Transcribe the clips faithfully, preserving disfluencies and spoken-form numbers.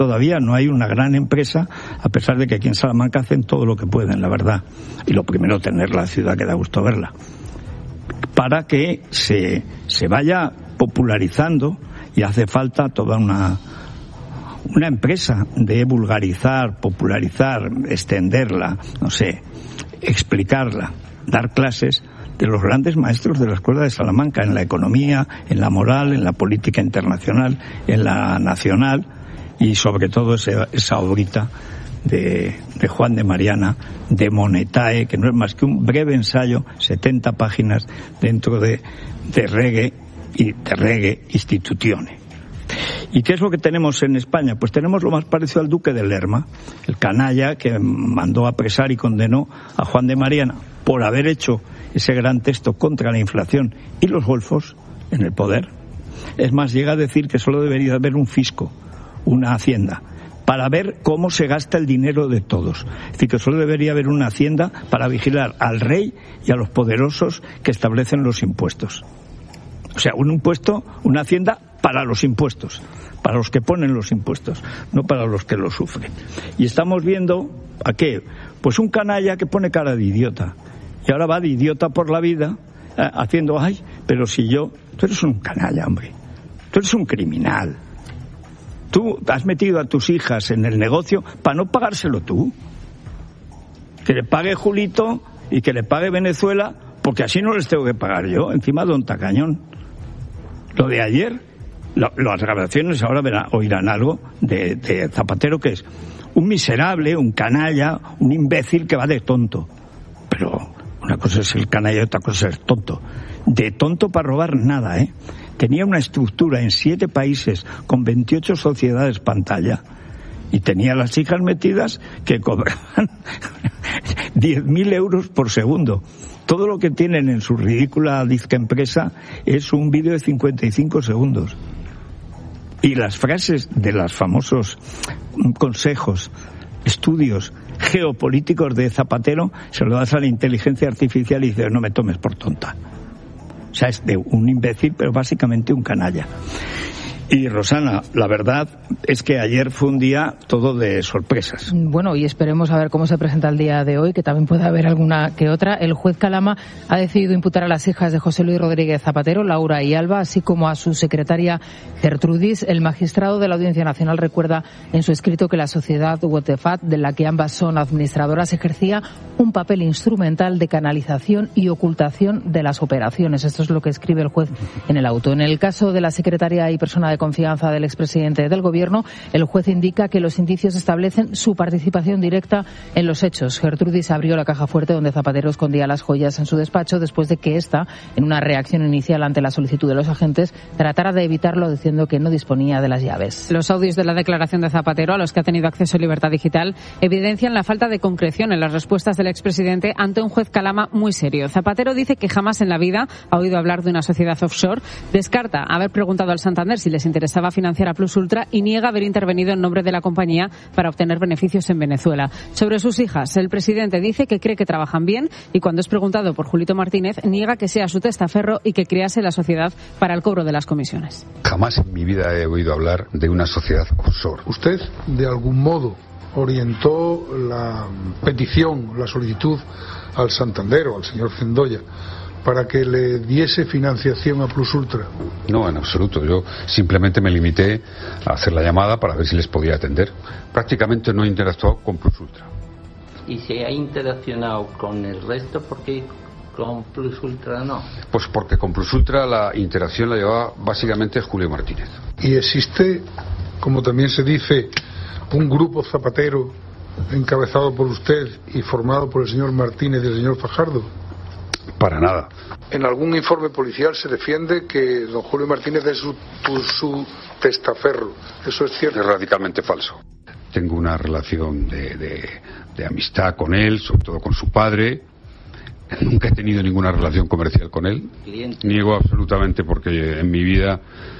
Todavía no hay una gran empresa, a pesar de que aquí en Salamanca hacen todo lo que pueden, la verdad. Y lo primero, tener la ciudad, que da gusto verla. Para que se, se vaya popularizando, y hace falta toda una, una empresa de vulgarizar, popularizar, extenderla, no sé, explicarla, dar clases de los grandes maestros de la Escuela de Salamanca, en la economía, en la moral, en la política internacional, en la nacional, y sobre todo ese, esa obrita de, de Juan de Mariana, de Monetae, que no es más que un breve ensayo, setenta páginas, dentro de, de Reggae y de Reggae Institutione. ¿Y qué es lo que tenemos en España? Pues tenemos lo más parecido al duque de Lerma, el canalla que mandó apresar y condenó a Juan de Mariana por haber hecho ese gran texto contra la inflación y los golfos en el poder. Es más, llega a decir que solo debería haber un fisco, una hacienda, para ver cómo se gasta el dinero de todos. Es decir, que solo debería haber una hacienda para vigilar al rey y a los poderosos que establecen los impuestos. O sea, un impuesto, una hacienda para los impuestos, para los que ponen los impuestos, no para los que los sufren. Y estamos viendo, ¿a qué? Pues un canalla que pone cara de idiota. Y ahora va de idiota por la vida, eh, haciendo, ay, pero si yo... Tú eres un canalla, hombre. Tú eres un criminal. Tú has metido a tus hijas en el negocio para no pagárselo tú. Que le pague Julito y que le pague Venezuela, porque así no les tengo que pagar yo. Encima, don Tacañón. Lo de ayer, lo, las grabaciones ahora verán, oirán algo de, de Zapatero, que es un miserable, un canalla, un imbécil que va de tonto. Pero una cosa es el canalla y otra cosa es el tonto. De tonto para robar nada, ¿eh? Tenía una estructura en siete países con veintiocho sociedades pantalla y tenía las hijas metidas que cobraban diez mil euros por segundo. Todo lo que tienen en su ridícula disca empresa es un vídeo de cincuenta y cinco segundos. Y las frases de los famosos consejos, estudios geopolíticos de Zapatero, se lo das a la inteligencia artificial y dices, no me tomes por tonta. O sea, es de un imbécil, pero básicamente un canalla. Y Rosana, la verdad es que ayer fue un día todo de sorpresas. Bueno, y esperemos a ver cómo se presenta el día de hoy, que también puede haber alguna que otra. El juez Calama ha decidido imputar a las hijas de José Luis Rodríguez Zapatero, Laura y Alba, así como a su secretaria Gertrudis. El magistrado de la Audiencia Nacional recuerda en su escrito que la sociedad Wetefat, de la que ambas son administradoras, ejercía un papel instrumental de canalización y ocultación de las operaciones. Esto es lo que escribe el juez en el auto. En el caso de la secretaria y persona de confianza del expresidente del Gobierno, el juez indica que los indicios establecen su participación directa en los hechos. Gertrudis abrió la caja fuerte donde Zapatero escondía las joyas en su despacho después de que ésta, en una reacción inicial ante la solicitud de los agentes, tratara de evitarlo diciendo que no disponía de las llaves. Los audios de la declaración de Zapatero, a los que ha tenido acceso Libertad Digital, evidencian la falta de concreción en las respuestas del expresidente ante un juez Calama muy serio. Zapatero dice que jamás en la vida ha oído hablar de una sociedad offshore, descarta haber preguntado al Santander si les interesaba financiar a Plus Ultra y niega haber intervenido en nombre de la compañía para obtener beneficios en Venezuela. Sobre sus hijas, el presidente dice que cree que trabajan bien y cuando es preguntado por Julito Martínez, niega que sea su testaferro y que crease la sociedad para el cobro de las comisiones. Jamás en mi vida he oído hablar de una sociedad offshore. ¿Usted, de algún modo, orientó la petición, la solicitud al Santander o al señor Zendoya para que le diese financiación a Plus Ultra? No, en absoluto. Yo simplemente me limité a hacer la llamada para ver si les podía atender. Prácticamente no he interactuado con Plus Ultra. ¿Y se ha interaccionado con el resto? ¿Por qué con Plus Ultra no? Pues porque con Plus Ultra la interacción la llevaba básicamente Julio Martínez. ¿Y existe, como también se dice, un grupo Zapatero encabezado por usted y formado por el señor Martínez y el señor Fajardo? Para nada. En algún informe policial se defiende que don Julio Martínez es su, su testaferro. ¿Eso es cierto? Es radicalmente falso. Tengo una relación de, de, de amistad con él, sobre todo con su padre. Nunca he tenido ninguna relación comercial con él. Cliente. Niego absolutamente porque en mi vida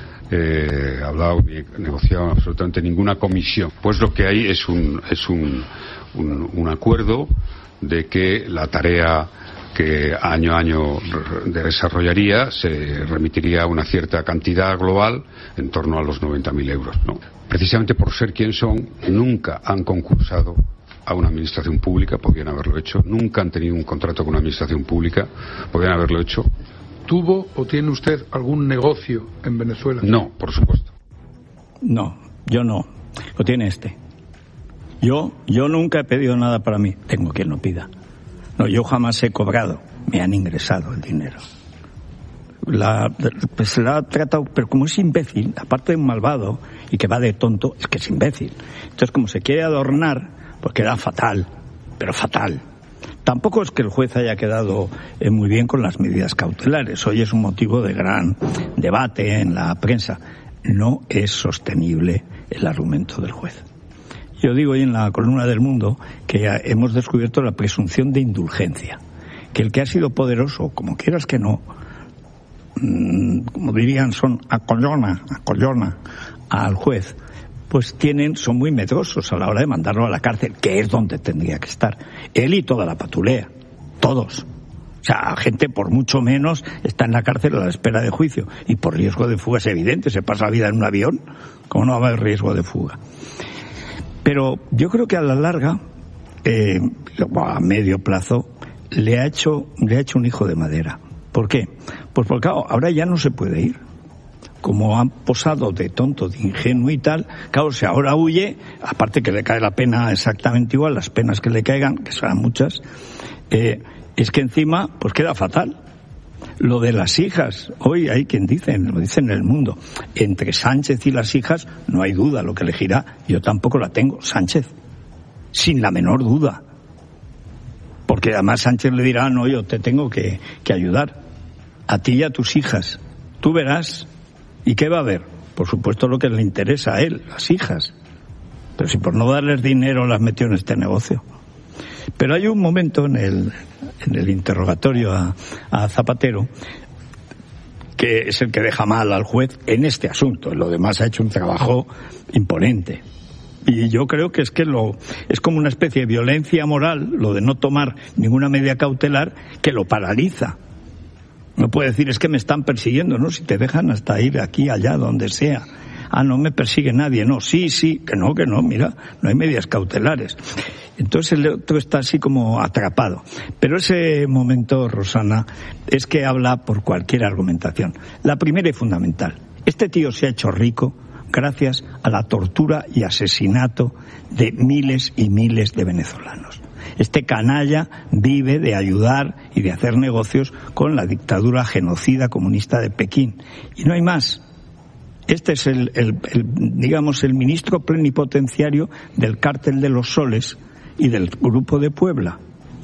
eh, he hablado ni he negociado absolutamente ninguna comisión. Pues lo que hay es un, es un, un, un acuerdo de que la tarea que año a año desarrollaría, se remitiría una cierta cantidad global en torno a los noventa mil euros, ¿no? Precisamente por ser quien son, nunca han concursado a una administración pública, podrían haberlo hecho, nunca han tenido un contrato con una administración pública, podrían haberlo hecho. ¿Tuvo o tiene usted algún negocio en Venezuela? No, por supuesto. No, yo no. Lo tiene este. Yo, yo nunca he pedido nada para mí. Tengo quien lo pida. No, yo jamás he cobrado. Me han ingresado el dinero. La, pues la ha tratado, pero como es imbécil, aparte de un malvado y que va de tonto, es que es imbécil. Entonces, como se quiere adornar, pues queda fatal, pero fatal. Tampoco es que el juez haya quedado eh, muy bien con las medidas cautelares. Hoy es un motivo de gran debate en la prensa. No es sostenible el argumento del juez. Yo digo hoy en la columna del Mundo que hemos descubierto la presunción de indulgencia. Que el que ha sido poderoso, como quieras que no, mmm, como dirían, son acollona, acollona al juez, pues tienen, son muy medrosos a la hora de mandarlo a la cárcel, que es donde tendría que estar. Él y toda la patulea, todos. O sea, gente por mucho menos está en la cárcel a la espera de juicio. Y por riesgo de fuga es evidente, se pasa la vida en un avión, ¿cómo no va a haber riesgo de fuga? Pero yo creo que a la larga, eh, a medio plazo, le ha hecho, le ha hecho un hijo de madera. ¿Por qué? Pues porque claro, ahora ya no se puede ir. Como han posado de tonto, de ingenuo y tal, claro, si ahora huye, aparte que le cae la pena exactamente igual, las penas que le caigan, que serán muchas, eh, es que encima, pues queda fatal. Lo de las hijas, hoy hay quien dice, lo dice en El Mundo, entre Sánchez y las hijas no hay duda lo que elegirá, yo tampoco la tengo, Sánchez, sin la menor duda. Porque además Sánchez le dirá, no, yo te tengo que, que ayudar, a ti y a tus hijas, tú verás. ¿Y qué va a haber? Por supuesto lo que le interesa a él, las hijas. Pero si por no darles dinero las metió en este negocio. Pero hay un momento en el, en el interrogatorio a, a Zapatero que es el que deja mal al juez en este asunto. En lo demás ha hecho un trabajo imponente. Y yo creo que es que lo es como una especie de violencia moral, lo de no tomar ninguna medida cautelar, que lo paraliza. No puede decir, es que me están persiguiendo, ¿no? Si te dejan hasta ir aquí, allá, donde sea. Ah, no me persigue nadie, no. Sí, sí, que no, que no, mira, no hay medidas cautelares. Entonces el otro está así como atrapado. Pero ese momento, Rosana, es que habla por cualquier argumentación. La primera y fundamental. Este tío se ha hecho rico gracias a la tortura y asesinato de miles y miles de venezolanos. Este canalla vive de ayudar y de hacer negocios con la dictadura genocida comunista de Pekín. Y no hay más. Este es el, el, el, digamos, el ministro plenipotenciario del Cártel de los Soles y del Grupo de Puebla.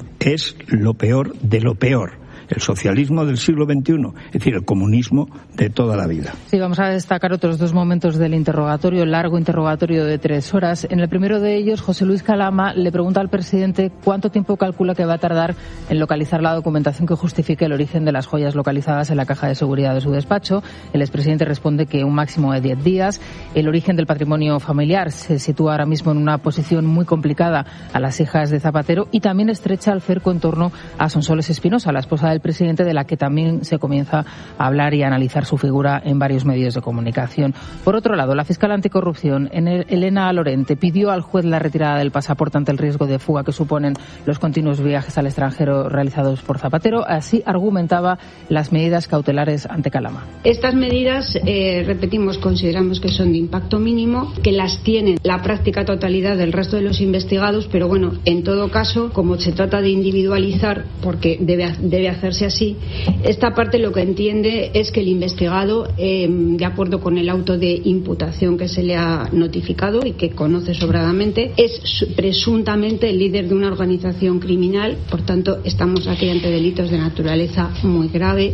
Es lo peor de lo peor. El socialismo del siglo veintiuno, es decir, el comunismo de toda la vida. Sí, vamos a destacar otros dos momentos del interrogatorio, el largo interrogatorio de tres horas. En el primero de ellos, José Luis Calama le pregunta al presidente cuánto tiempo calcula que va a tardar en localizar la documentación que justifique el origen de las joyas localizadas en la caja de seguridad de su despacho. El expresidente responde que un máximo de diez días. El origen del patrimonio familiar se sitúa ahora mismo en una posición muy complicada a las hijas de Zapatero y también estrecha el cerco en torno a Sonsoles Espinosa, la esposa del presidente, de la que también se comienza a hablar y a analizar su figura en varios medios de comunicación. Por otro lado, la fiscal anticorrupción, Elena Lorente, pidió al juez la retirada del pasaporte ante el riesgo de fuga que suponen los continuos viajes al extranjero realizados por Zapatero. Así argumentaba las medidas cautelares ante Calama. Estas medidas, eh, repetimos, consideramos que son de impacto mínimo, que las tienen la práctica totalidad del resto de los investigados, pero bueno, en todo caso, como se trata de individualizar, porque debe, debe hacerse así, esta parte lo que entiende es que el investigado, eh, de acuerdo con el auto de imputación que se le ha notificado y que conoce sobradamente, es presuntamente el líder de una organización criminal. Por tanto, estamos aquí ante delitos de naturaleza muy grave.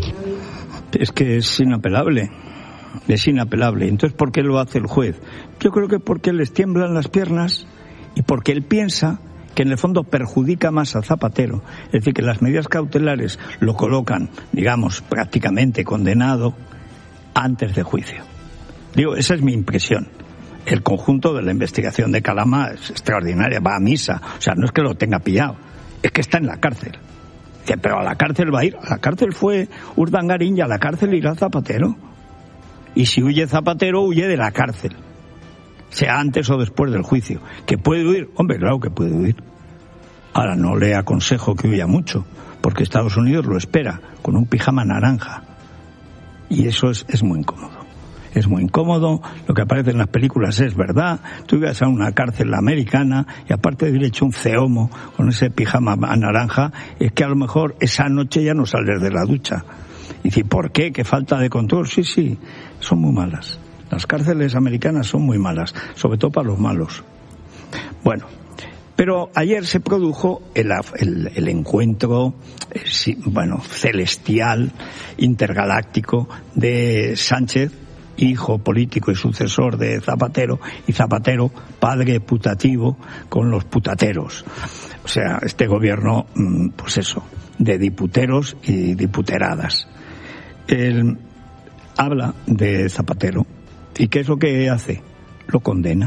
Es que es inapelable. Es inapelable. Entonces, ¿por qué lo hace el juez? Yo creo que porque les tiemblan las piernas y porque él piensa que en el fondo perjudica más a Zapatero. Es decir, que las medidas cautelares lo colocan, digamos, prácticamente condenado antes de juicio. Digo, esa es mi impresión. El conjunto de la investigación de Calama es extraordinaria, va a misa. O sea, no es que lo tenga pillado, es que está en la cárcel. Dice, pero a la cárcel va a ir. A la cárcel fue Urdangarín y a la cárcel irá Zapatero. Y si huye Zapatero, huye de la cárcel. Sea antes o después del juicio. ¿Que puede huir? Hombre, claro que puede huir. Ahora, no le aconsejo que huya mucho, porque Estados Unidos lo espera, con un pijama naranja. Y eso es, es muy incómodo. Es muy incómodo, lo que aparece en las películas es verdad. Tú ibas a una cárcel americana y aparte de haber hecho un ceomo con ese pijama naranja, es que a lo mejor esa noche ya no sales de la ducha. Y dices, ¿por qué? ¿Qué falta de control? Sí, sí, son muy malas. Las cárceles americanas son muy malas, sobre todo para los malos. Bueno, pero ayer se produjo el, el, el encuentro, eh, sí, bueno, celestial, intergaláctico de Sánchez, hijo político y sucesor de Zapatero, y Zapatero, padre putativo con los putateros. O sea, este gobierno, pues eso, de diputeros y diputeradas. Él habla de Zapatero, ¿y qué es lo que hace? Lo condena.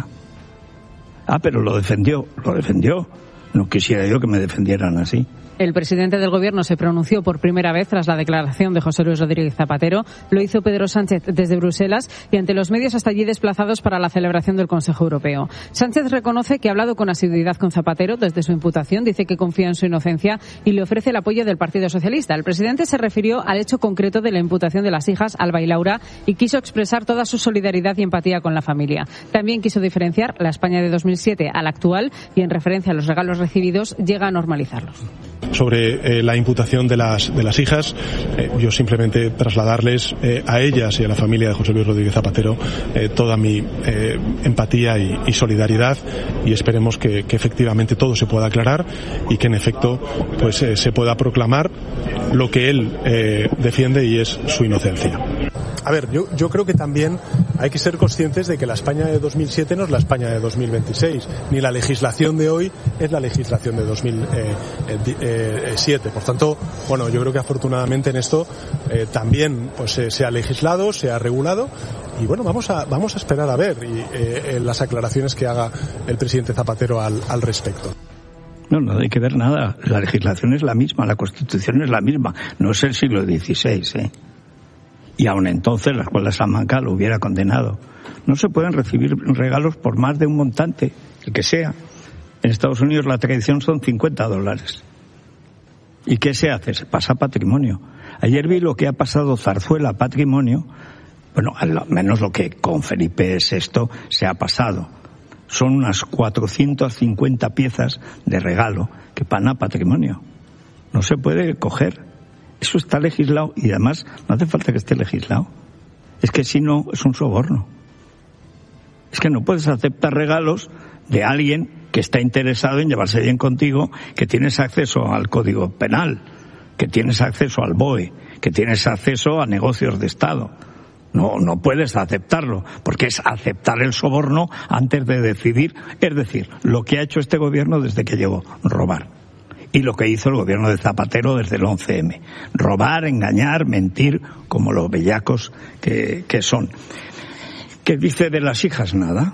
Ah, pero lo defendió, lo defendió. No quisiera yo que me defendieran así. El presidente del Gobierno se pronunció por primera vez tras la declaración de José Luis Rodríguez Zapatero. Lo hizo Pedro Sánchez desde Bruselas y ante los medios hasta allí desplazados para la celebración del Consejo Europeo. Sánchez reconoce que ha hablado con asiduidad con Zapatero desde su imputación, dice que confía en su inocencia y le ofrece el apoyo del Partido Socialista. El presidente se refirió al hecho concreto de la imputación de las hijas Alba y Laura y quiso expresar toda su solidaridad y empatía con la familia. También quiso diferenciar la España de dos mil siete a la actual y en referencia a los regalos recibidos llega a normalizarlos. Sobre eh, la imputación de las de las hijas, eh, yo simplemente trasladarles eh, a ellas y a la familia de José Luis Rodríguez Zapatero eh, toda mi eh, empatía y, y solidaridad, y esperemos que, que efectivamente todo se pueda aclarar y que en efecto pues eh, se pueda proclamar lo que él eh, defiende, y es su inocencia. A ver, yo, yo creo que también hay que ser conscientes de que la España de dos mil siete no es la España de dos mil veintiséis, ni la legislación de hoy es la legislación de dos mil siete. Por tanto, bueno, yo creo que afortunadamente en esto eh, también pues eh, se ha legislado, se ha regulado, y bueno, vamos a vamos a esperar a ver y, eh, las aclaraciones que haga el presidente Zapatero al, al respecto. No, no hay que ver nada. La legislación es la misma, la Constitución es la misma. No es el siglo dieciséis, ¿eh? Y aun entonces la Escuela de Salamanca lo hubiera condenado. No se pueden recibir regalos por más de un montante, el que sea. En Estados Unidos la tradición son cincuenta dólares. ¿Y qué se hace? Se pasa patrimonio. Ayer vi lo que ha pasado Zarzuela patrimonio. Bueno, al menos lo que con Felipe sexto se ha pasado. Son unas cuatrocientas cincuenta piezas de regalo que van a patrimonio. No se puede coger. Eso está legislado y además no hace falta que esté legislado. Es que si no, es un soborno. Es que no puedes aceptar regalos de alguien que está interesado en llevarse bien contigo, que tienes acceso al Código Penal, que tienes acceso al B O E, que tienes acceso a negocios de Estado. No, no puedes aceptarlo, porque es aceptar el soborno antes de decidir. Es decir, lo que ha hecho este gobierno desde que llegó, robar. Y lo que hizo el gobierno de Zapatero desde el once eme. Robar, engañar, mentir, como los bellacos que, que son. ¿Qué dice de las hijas? Nada.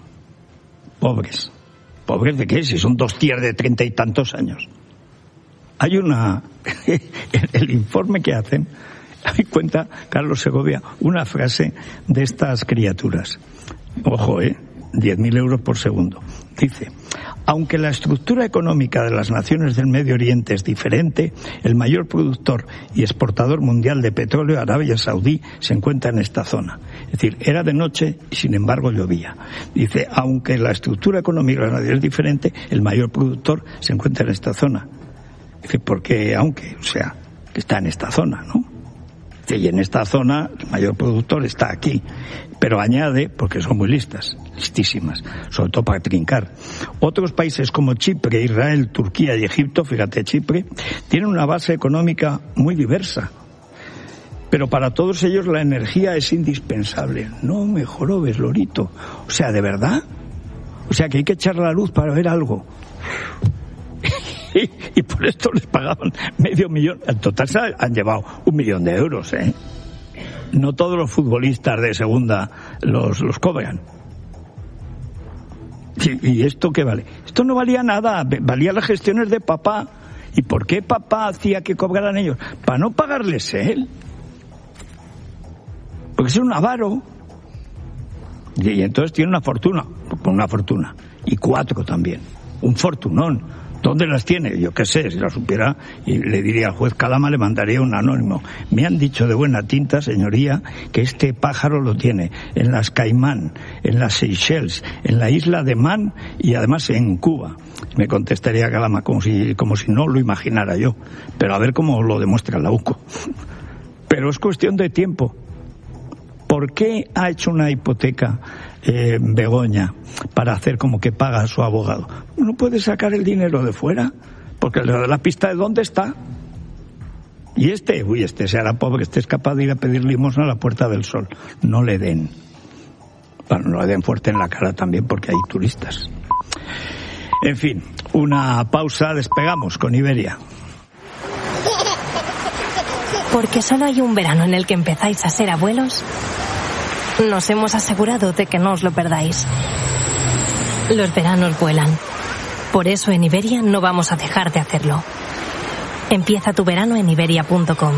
Pobres. ¿Pobres de qué? Si son dos tías de treinta y tantos años. Hay una... el informe que hacen, hay cuenta, Carlos Segovia, una frase de estas criaturas. Ojo, ¿eh? diez mil euros por segundo. Dice, aunque la estructura económica de las naciones del Medio Oriente es diferente, el mayor productor y exportador mundial de petróleo, Arabia Saudí, se encuentra en esta zona. Es decir, era de noche y sin embargo llovía. Dice, aunque la estructura económica de las naciones es diferente, el mayor productor se encuentra en esta zona. Dice, porque aunque, o sea, que está en esta zona, ¿no? Y en esta zona el mayor productor está aquí, pero añade, porque son muy listas, listísimas, sobre todo para trincar. Otros países como Chipre, Israel, Turquía y Egipto, fíjate, Chipre, tienen una base económica muy diversa, pero para todos ellos la energía es indispensable. No me jorobes, Lorito. O sea, ¿de verdad? O sea, que hay que echar la luz para ver algo. Y, y por esto les pagaban medio millón. En total se han llevado un millón de euros, ¿eh? No todos los futbolistas de segunda los, los cobran. ¿Y, ¿Y esto qué vale? Esto no valía nada. Valía las gestiones de papá ¿Y por qué papá hacía que cobraran ellos? Para no pagarles él. Porque es un avaro. Y, y entonces tiene una fortuna, una fortuna. Y cuatro también. Un fortunón. ¿Dónde las tiene? Yo qué sé, si la supiera, y le diría al juez Calama, le mandaría un anónimo. Me han dicho de buena tinta, señoría, que este pájaro lo tiene en las Caimán, en las Seychelles, en la isla de Man y además en Cuba. Me contestaría Calama como si, como si no lo imaginara yo. Pero a ver cómo lo demuestra la U C O. Pero es cuestión de tiempo. ¿Por qué ha hecho una hipoteca eh, Begoña para hacer como que paga a su abogado? No puede sacar el dinero de fuera, porque le da la pista de dónde está. Y este, uy, este se hará pobre, este es capaz de ir a pedir limosna a la Puerta del Sol. No le den. Bueno, no le den fuerte en la cara también porque hay turistas. En fin, una pausa, despegamos con Iberia. Porque solo hay un verano en el que empezáis a ser abuelos, nos hemos asegurado de que no os lo perdáis. Los veranos vuelan. Por eso en Iberia no vamos a dejar de hacerlo. Empieza tu verano en iberia punto com.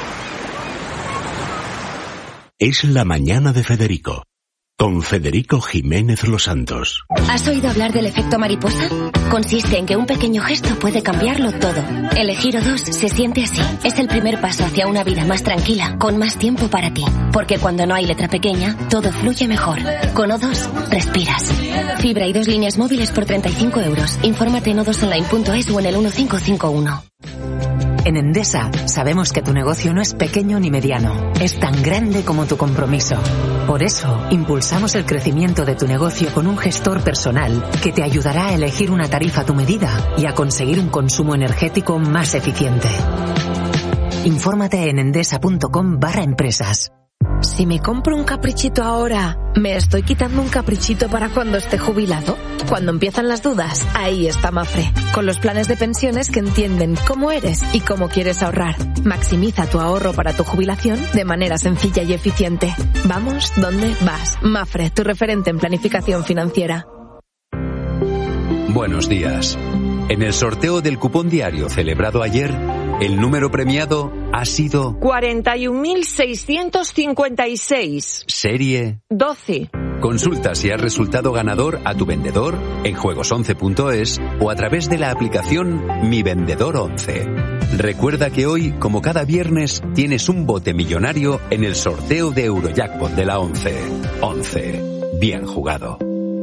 Es la mañana de Federico, con Federico Jiménez Los Santos. ¿Has oído hablar del efecto mariposa? Consiste en que un pequeño gesto puede cambiarlo todo. Elegir O dos se siente así. Es el primer paso hacia una vida más tranquila, con más tiempo para ti. Porque cuando no hay letra pequeña, todo fluye mejor. Con O dos, respiras. Fibra y dos líneas móviles por treinta y cinco euros. Infórmate en o dos online punto es o en el uno cinco cinco uno. En Endesa sabemos que tu negocio no es pequeño ni mediano, es tan grande como tu compromiso. Por eso, impulsamos el crecimiento de tu negocio con un gestor personal que te ayudará a elegir una tarifa a tu medida y a conseguir un consumo energético más eficiente. Infórmate en endesa punto com barra empresas. Si me compro un caprichito ahora, ¿me estoy quitando un caprichito para cuando esté jubilado? Cuando empiezan las dudas, ahí está Mafre, con los planes de pensiones que entienden cómo eres y cómo quieres ahorrar. Maximiza tu ahorro para tu jubilación de manera sencilla y eficiente. Vamos, ¿dónde vas? Mafre, tu referente en planificación financiera. Buenos días. En el sorteo del cupón diario celebrado ayer, el número premiado ha sido cuarenta y un mil seiscientos cincuenta y seis. Serie doce. Consulta si has resultado ganador a tu vendedor en juegos once punto es o a través de la aplicación Mi Vendedor once. Recuerda que hoy, como cada viernes, tienes un bote millonario en el sorteo de Eurojackpot de la once. once. Bien jugado.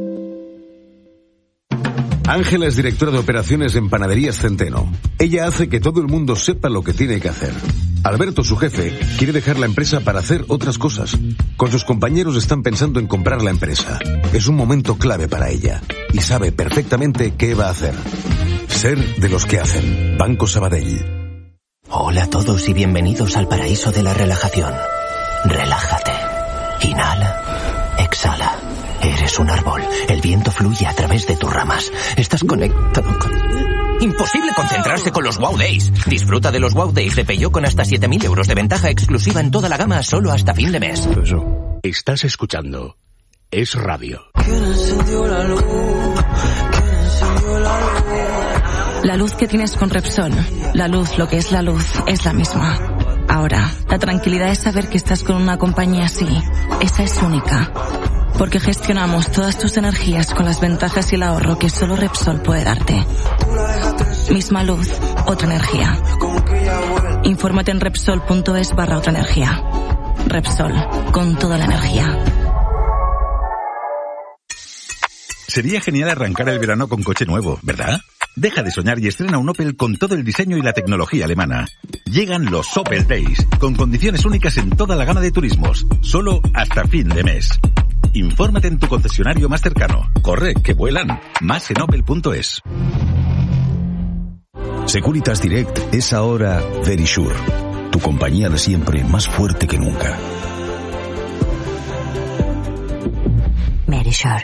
Ángela es directora de operaciones en Panaderías Centeno. Ella hace que todo el mundo sepa lo que tiene que hacer. Alberto, su jefe, quiere dejar la empresa para hacer otras cosas. Con sus compañeros están pensando en comprar la empresa. Es un momento clave para ella y sabe perfectamente qué va a hacer. Ser de los que hacen. Banco Sabadell. Hola a todos y bienvenidos al paraíso de la relajación. Relájate. Inhala. Exhala. Eres un árbol. El viento fluye a través de tus ramas. Estás conectado con... Imposible concentrarse con los Wow Days. Disfruta de los Wow Days de Peugeot con hasta siete mil euros de ventaja exclusiva en toda la gama solo hasta fin de mes. Estás escuchando Es Radio. La luz que tienes con Repsol, la luz, lo que es la luz, es la misma. Ahora, la tranquilidad es saber que estás con una compañía así. Esa es única. Porque gestionamos todas tus energías con las ventajas y el ahorro que solo Repsol puede darte. Misma luz, otra energía. Infórmate en Repsol punto es barra otra energía. Repsol, con toda la energía. Sería genial arrancar el verano con coche nuevo, ¿verdad? Deja de soñar y estrena un Opel con todo el diseño y la tecnología alemana. Llegan los Opel Days, con condiciones únicas en toda la gama de turismos, solo hasta fin de mes. Infórmate en tu concesionario más cercano. Corre, que vuelan. Más en opel punto es. Securitas Direct es ahora Verisure, tu compañía de siempre más fuerte que nunca. Verisure.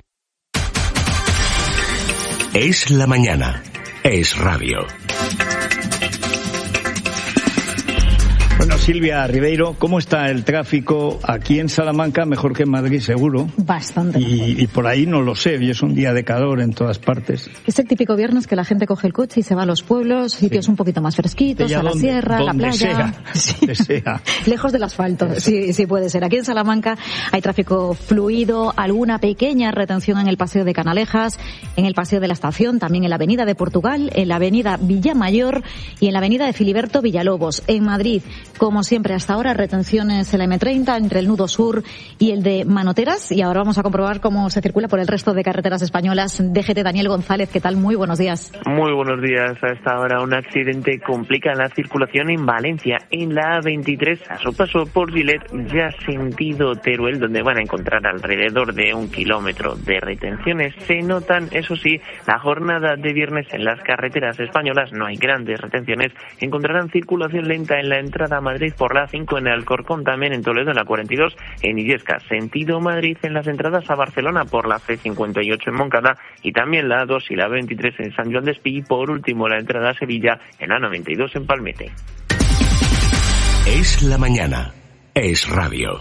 Es la mañana. Es Radio. Bueno, Bueno, Silvia Ribeiro, ¿cómo está el tráfico aquí en Salamanca? Mejor que en Madrid, seguro. Bastante. Y, y por ahí no lo sé, y es un día de calor en todas partes. Es el típico viernes que la gente coge el coche y se va a los pueblos, sitios sí. un poquito más fresquitos, a la donde, sierra, a la playa. Sea, sí. Donde sea. Lejos del asfalto, sí, sí puede ser. Aquí en Salamanca hay tráfico fluido, alguna pequeña retención en el Paseo de Canalejas, en el Paseo de la Estación, también en la Avenida de Portugal, en la Avenida Villamayor y en la Avenida de Filiberto Villalobos. En Madrid, como siempre hasta ahora, retenciones en la eme treinta entre el nudo sur y el de Manoteras. Y ahora vamos a comprobar cómo se circula por el resto de carreteras españolas. D G T Daniel González, ¿qué tal? Muy buenos días. Muy buenos días. A esta hora un accidente complica la circulación en Valencia, en la A veintitrés, a su paso por Gilet, ya sentido Teruel, donde van a encontrar alrededor de un kilómetro de retenciones. Se notan, eso sí, la jornada de viernes en las carreteras españolas no hay grandes retenciones. Encontrarán circulación lenta en la entrada a Madrid por la A cinco, en Alcorcón, también en Toledo en la cuarenta y dos, en Illescas, sentido Madrid en las entradas a Barcelona por la C cincuenta y ocho en Moncada y también la A dos y la veintitrés en San Joan d'Espí y por último la entrada a Sevilla en la noventa y dos en Palmete. Es la mañana. Es radio.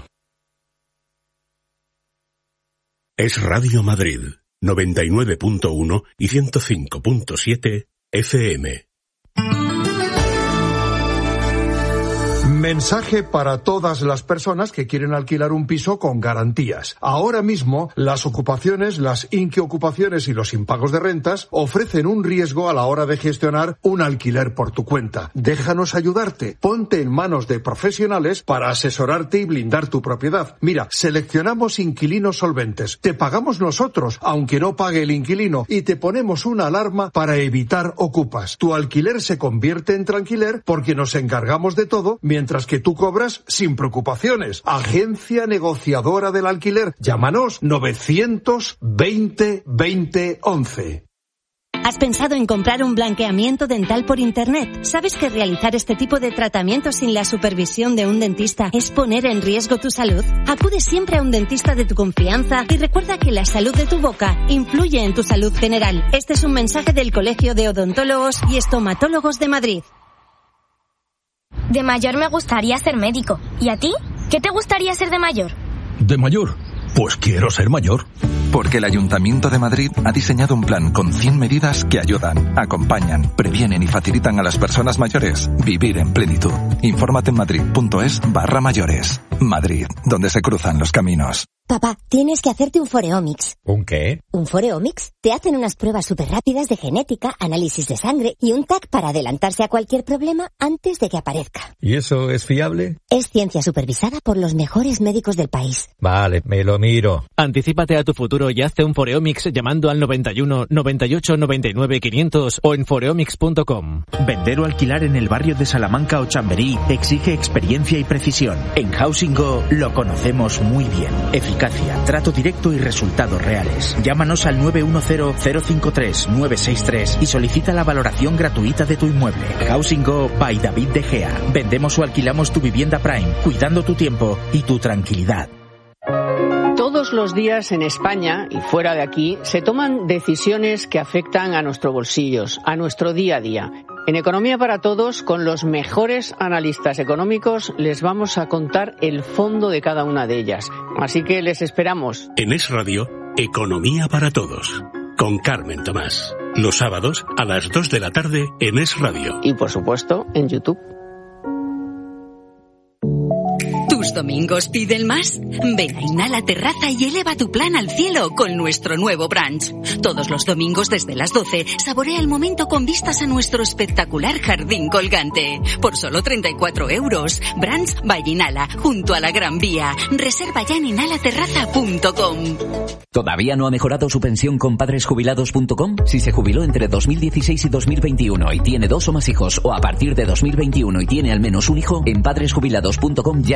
Es Radio Madrid, noventa y nueve punto uno y ciento cinco punto siete F M. Mensaje para todas las personas que quieren alquilar un piso con garantías. Ahora mismo, las ocupaciones, las inquiocupaciones y los impagos de rentas ofrecen un riesgo a la hora de gestionar un alquiler por tu cuenta. Déjanos ayudarte. Ponte en manos de profesionales para asesorarte y blindar tu propiedad. Mira, seleccionamos inquilinos solventes. Te pagamos nosotros, aunque no pague el inquilino, y te ponemos una alarma para evitar ocupas. Tu alquiler se convierte en tranquiler porque nos encargamos de todo, mientras que tú cobras sin preocupaciones. Agencia negociadora del alquiler. Llámanos novecientos veinte veinte once. ¿Has pensado en comprar un blanqueamiento dental por internet? ¿Sabes que realizar este tipo de tratamiento sin la supervisión de un dentista es poner en riesgo tu salud? Acude siempre a un dentista de tu confianza y recuerda que la salud de tu boca influye en tu salud general. Este es un mensaje del Colegio de Odontólogos y Estomatólogos de Madrid. De mayor me gustaría ser médico. ¿Y a ti? ¿Qué te gustaría ser de mayor? ¿De mayor? Pues quiero ser mayor. Porque el Ayuntamiento de Madrid ha diseñado un plan con cien medidas que ayudan, acompañan, previenen y facilitan a las personas mayores vivir en plenitud. Infórmate en madrid.es barra mayores. Madrid, donde se cruzan los caminos. Papá, tienes que hacerte un Foreomics. ¿Un qué? ¿Un Foreomics? Te hacen unas pruebas súper rápidas de genética, análisis de sangre y un T A C para adelantarse a cualquier problema antes de que aparezca. ¿Y eso es fiable? Es ciencia supervisada por los mejores médicos del país. Vale, me lo miro. Anticípate a tu futuro y hazte un Foreomics llamando al noventa y uno, noventa y ocho, noventa y nueve, quinientos o en foreomics punto com. Vender o alquilar en el barrio de Salamanca o Chamberí exige experiencia y precisión. En Housing Go lo conocemos muy bien. Eficacia, trato directo y resultados reales. Llámanos al nueve uno cero, cero cinco tres, nueve seis tres y solicita la valoración gratuita de tu inmueble. Housing Go by David De Gea. Vendemos o alquilamos tu vivienda Prime, cuidando tu tiempo y tu tranquilidad. Todos los días en España y fuera de aquí se toman decisiones que afectan a nuestros bolsillos, a nuestro día a día. En Economía para Todos, con los mejores analistas económicos, les vamos a contar el fondo de cada una de ellas. Así que les esperamos. En Es Radio, Economía para Todos, con Carmen Tomás. Los sábados a las dos de la tarde en Es Radio. Y por supuesto, en YouTube. ¿Tus domingos piden más? Ven a Inhala Terraza y eleva tu plan al cielo con nuestro nuevo brunch. Todos los domingos desde las doce, saborea el momento con vistas a nuestro espectacular jardín colgante. Por solo treinta y cuatro euros. Brunch by Inhala, junto a la Gran Vía. Reserva ya en inhala terraza punto com. ¿Todavía no ha mejorado su pensión con padres jubilados punto com? Si se jubiló entre dos mil dieciséis y dos mil veintiuno y tiene dos o más hijos, o a partir de dos mil veintiuno y tiene al menos un hijo, en padres jubilados punto com ya hemos ayudado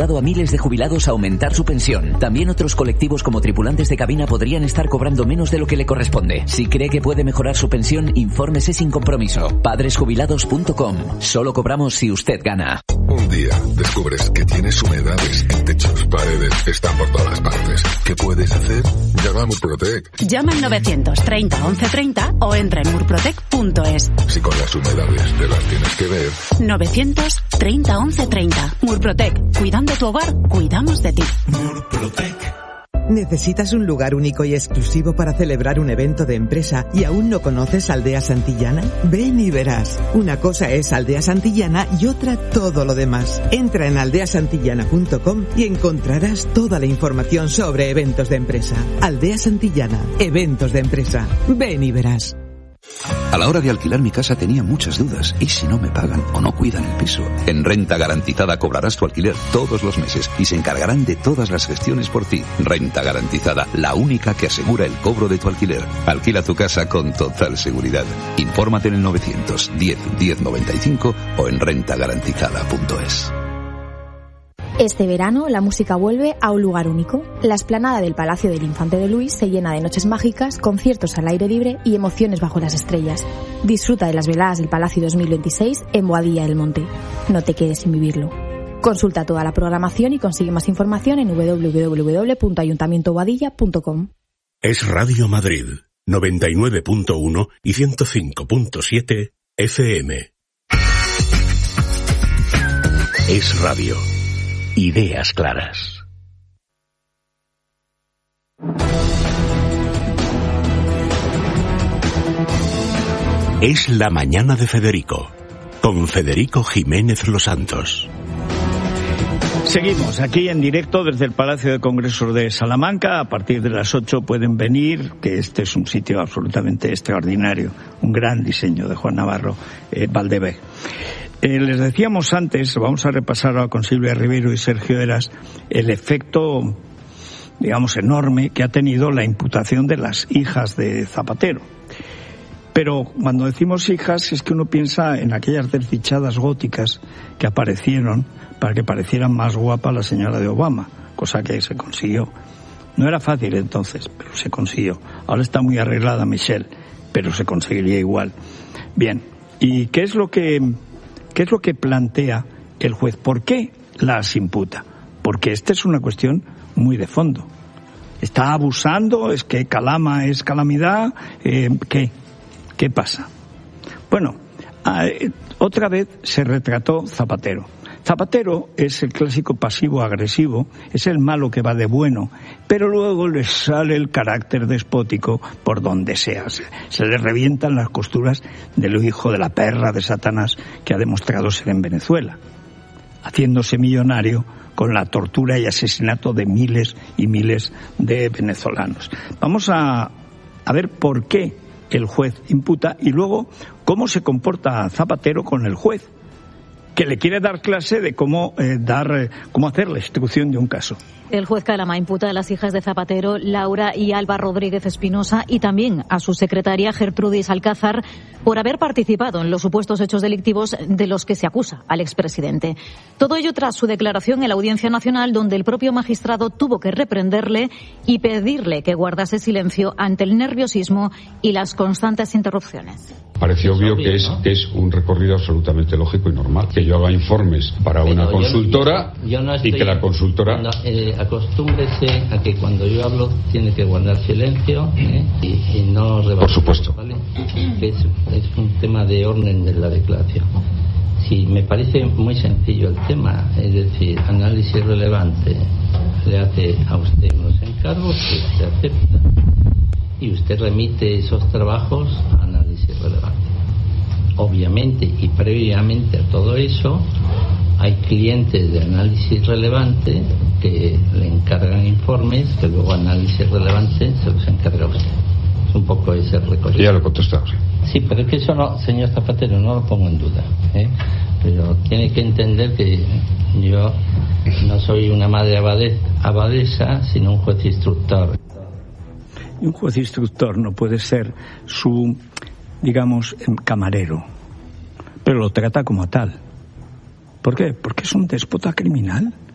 ayudado a miles de jubilados a aumentar su pensión. También otros colectivos como tripulantes de cabina podrían estar cobrando menos de lo que le corresponde. Si cree que puede mejorar su pensión, infórmese sin compromiso. padres jubilados punto com. Solo cobramos si usted gana. Un día descubres que tienes humedades en techos, paredes, están por todas partes. ¿Qué puedes hacer? Llama a Murprotec. Llama al novecientos treinta once treinta o entra en murprotec punto es. Si con las humedades te las tienes que ver. novecientos treinta once treinta. Murprotec. Cuidando tu hogar, cuidamos de ti. Murprotec. ¿Necesitas un lugar único y exclusivo para celebrar un evento de empresa y aún no conoces Aldea Santillana? Ven y verás. Una cosa es Aldea Santillana y otra todo lo demás. Entra en aldea santillana punto com y encontrarás toda la información sobre eventos de empresa. Aldea Santillana, eventos de empresa. Ven y verás. A la hora de alquilar mi casa tenía muchas dudas. ¿Y si no me pagan o no cuidan el piso? En Renta Garantizada cobrarás tu alquiler todos los meses y se encargarán de todas las gestiones por ti. Renta Garantizada, la única que asegura el cobro de tu alquiler. Alquila tu casa con total seguridad. Infórmate en el novecientos diez diez noventa y cinco o en renta garantizada punto es. Este verano, la música vuelve a un lugar único. La explanada del Palacio del Infante de Luis se llena de noches mágicas, conciertos al aire libre y emociones bajo las estrellas. Disfruta de las veladas del Palacio dos mil veintiséis en Boadilla del Monte. No te quedes sin vivirlo. Consulta toda la programación y consigue más información en doble u doble u doble u punto ayuntamiento boadilla punto com. Es Radio Madrid, noventa y nueve punto uno y ciento cinco punto siete F M. Es Radio. Ideas claras. Es la mañana de Federico, con Federico Jiménez Los Santos. Seguimos aquí en directo desde el Palacio de Congresos de Salamanca. A partir de las ocho pueden venir, que este es un sitio absolutamente extraordinario, un gran diseño de Juan Navarro eh, Valdevez. Eh, les decíamos antes, vamos a repasar ahora con Silvia Ribeiro y Sergio Eras, el efecto, digamos, enorme que ha tenido la imputación de las hijas de Zapatero. Pero cuando decimos hijas es que uno piensa en aquellas desdichadas góticas que aparecieron para que parecieran más guapa la señora de Obama, cosa que se consiguió. No era fácil entonces, pero se consiguió. Ahora está muy arreglada Michelle, pero se conseguiría igual. Bien, ¿y qué es lo que... ¿Qué es lo que plantea el juez? ¿Por qué las imputa? Porque esta es una cuestión muy de fondo. ¿Está abusando? ¿Es que calama es calamidad? Eh, ¿Qué? ¿Qué pasa? Bueno, eh, otra vez se retrató Zapatero. Zapatero es el clásico pasivo-agresivo, es el malo que va de bueno, pero luego le sale el carácter despótico por donde sea. Se, se le revientan las costuras del hijo de la perra de Satanás que ha demostrado ser en Venezuela, haciéndose millonario con la tortura y asesinato de miles y miles de venezolanos. Vamos a, a ver por qué el juez imputa y luego cómo se comporta Zapatero con el juez, que le quiere dar clase de cómo eh, dar, eh, cómo hacer la instrucción de un caso. El juez Calama imputa a las hijas de Zapatero, Laura y Alba Rodríguez Espinosa, y también a su secretaria Gertrudis Alcázar, por haber participado en los supuestos hechos delictivos de los que se acusa al expresidente. Todo ello tras su declaración en la Audiencia Nacional, donde el propio magistrado tuvo que reprenderle y pedirle que guardase silencio ante el nerviosismo y las constantes interrupciones. Parece obvio que es, que es un recorrido absolutamente lógico y normal. Que yo haga informes para una Pero consultora yo, yo no estoy, y que la consultora... No, eh, acostúmbrese a que cuando yo hablo tiene que guardar silencio ¿eh? y, y no rebatir. Por supuesto. ¿Vale? Es, es un tema de orden de la declaración. Sí, me parece muy sencillo el tema. Es decir, análisis relevante le hace a usted unos encargos que se aceptan y usted remite esos trabajos a análisis relevante. Obviamente y previamente a todo eso hay clientes de análisis relevante que le encargan informes que luego análisis relevante se los encarga a usted. Es un poco ese recorrido. Ya lo he contestado. Sí. Sí, pero es que eso no, señor Zapatero, no lo pongo en duda, ¿eh? Pero tiene que entender que yo no soy una madre abade, abadesa, sino un juez instructor. Un juez instructor no puede ser su, digamos, camarero, pero lo trata como tal. ¿Por qué? Porque es un déspota criminal.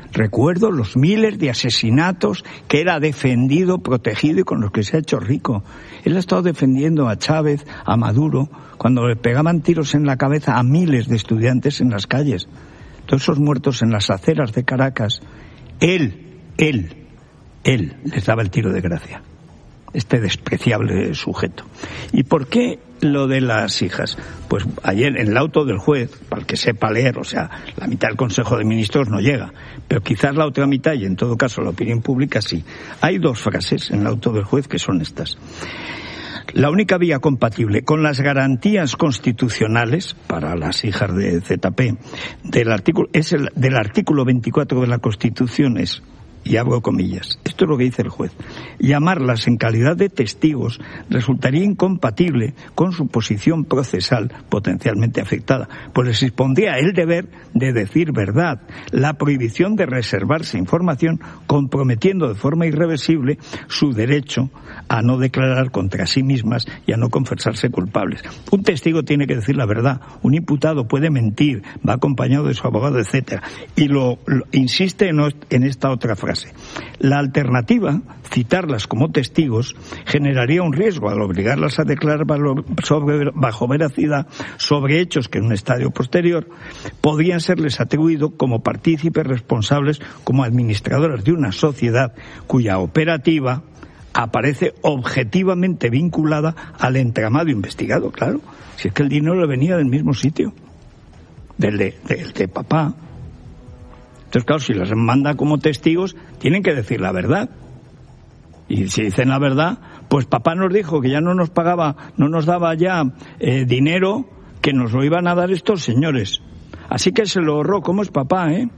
Recuerdo los miles de asesinatos que él ha defendido, protegido y con los que se ha hecho rico. Él ha estado defendiendo a Chávez, a Maduro, cuando le pegaban tiros en la cabeza a miles de estudiantes en las calles. Todos esos muertos en las aceras de Caracas. Él, él, él les daba el tiro de gracia. Este despreciable sujeto. ¿Y por qué lo de las hijas? Pues ayer en el auto del juez, para el que sepa leer, o sea, la mitad del Consejo de Ministros no llega, pero quizás la otra mitad, y en todo caso la opinión pública sí. Hay dos frases en el auto del juez que son estas. La única vía compatible con las garantías constitucionales para las hijas de Z P del artículo, es el del artículo veinticuatro de la Constitución es, y abro comillas, esto es lo que dice el juez, llamarlas en calidad de testigos resultaría incompatible con su posición procesal potencialmente afectada, pues les impondría el deber de decir verdad, la prohibición de reservarse información, comprometiendo de forma irreversible su derecho a no declarar contra sí mismas y a no confesarse culpables. Un testigo tiene que decir la verdad, un imputado puede mentir, va acompañado de su abogado, etcétera. Y lo, lo insiste en, en esta otra frase. La alternativa, citarlas como testigos, generaría un riesgo al obligarlas a declarar sobre, bajo veracidad sobre hechos que en un estadio posterior podrían serles atribuidos como partícipes responsables como administradoras de una sociedad cuya operativa aparece objetivamente vinculada al entramado investigado, claro. Si es que el dinero le venía del mismo sitio, del de, del de papá. Entonces, claro, si las manda como testigos, tienen que decir la verdad. Y si dicen la verdad, pues papá nos dijo que ya no nos pagaba, no nos daba ya eh, dinero, que nos lo iban a dar estos señores. Así que se lo ahorró. ¿Cómo es papá, eh?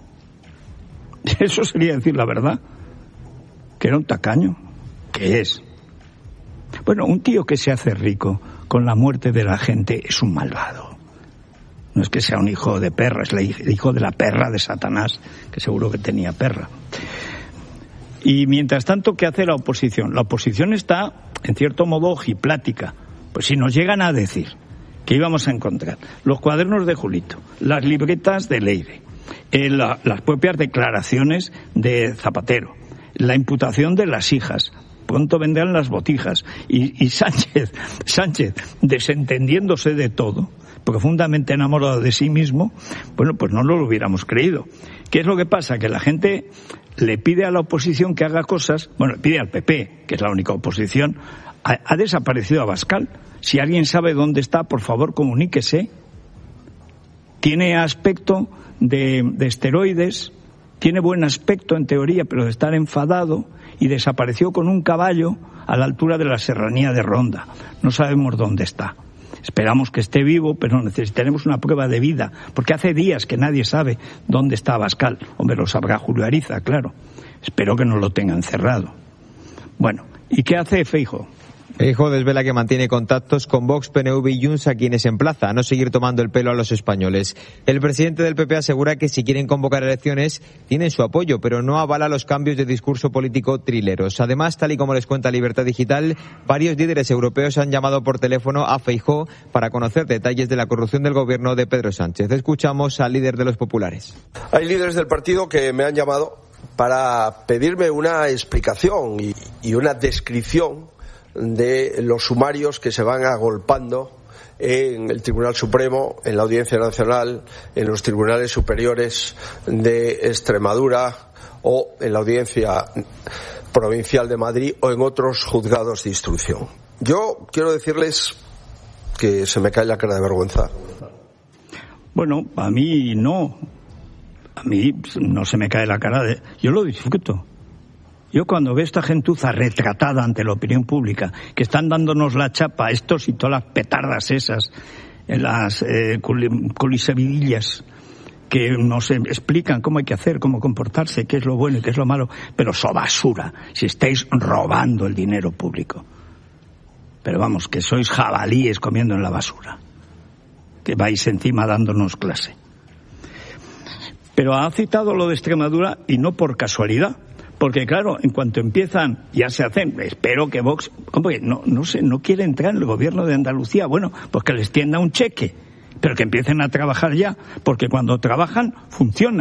Eso sería decir la verdad. Que era un tacaño. ¿Qué es? Bueno, un tío que se hace rico con la muerte de la gente es un malvado. No es que sea un hijo de perra, es el hijo de la perra de Satanás, que seguro que tenía perra. Y mientras tanto, ¿qué hace la oposición? La oposición está, en cierto modo, ojiplática. Pues si nos llegan a decir que íbamos a encontrar los cuadernos de Julito, las libretas de Leire, eh, la, las propias declaraciones de Zapatero, la imputación de las hijas, pronto vendrán las botijas, y, y Sánchez, Sánchez desentendiéndose de todo, profundamente enamorado de sí mismo, bueno, pues no lo hubiéramos creído. ¿Qué es lo que pasa? Que la gente le pide a la oposición que haga cosas, bueno, le pide al P P, que es la única oposición, ha, ha desaparecido Abascal. Si alguien sabe dónde está, por favor, comuníquese. Tiene aspecto de, de esteroides, tiene buen aspecto en teoría, pero de estar enfadado, y desapareció con un caballo a la altura de la serranía de Ronda. No sabemos dónde está. Esperamos que esté vivo, pero necesitaremos una prueba de vida, porque hace días que nadie sabe dónde está Abascal. Hombre, lo sabrá Julio Ariza, claro. Espero que no lo tenga encerrado. Bueno, ¿y qué hace Feijóo? Feijóo desvela que mantiene contactos con Vox, P N V y Junts, a quienes emplaza a no seguir tomando el pelo a los españoles. El presidente del P P asegura que si quieren convocar elecciones tienen su apoyo, pero no avala los cambios de discurso político trileros. Además, tal y como les cuenta Libertad Digital, varios líderes europeos han llamado por teléfono a Feijóo para conocer detalles de la corrupción del gobierno de Pedro Sánchez. Escuchamos al líder de los populares. Hay líderes del partido que me han llamado para pedirme una explicación y, y una descripción de los sumarios que se van agolpando en el Tribunal Supremo, en la Audiencia Nacional, en los tribunales superiores de Extremadura o en la Audiencia Provincial de Madrid o en otros juzgados de instrucción. Yo quiero decirles que se me cae la cara de vergüenza. Bueno, a mí no. A mí no se me cae la cara de... Yo lo disfruto. Yo cuando veo esta gentuza retratada ante la opinión pública, que están dándonos la chapa, estos y todas las petardas esas, las eh, colisevidillas, que nos explican cómo hay que hacer, cómo comportarse, qué es lo bueno y qué es lo malo, pero so basura, si estáis robando el dinero público. Pero vamos, que sois jabalíes comiendo en la basura, que vais encima dándonos clase. Pero ha citado lo de Extremadura y no por casualidad. Porque claro, en cuanto empiezan, ya se hacen, espero que Vox, hombre, no, no sé, no quiere entrar en el gobierno de Andalucía, bueno, pues que les tienda un cheque, pero que empiecen a trabajar ya, porque cuando trabajan, funcionan.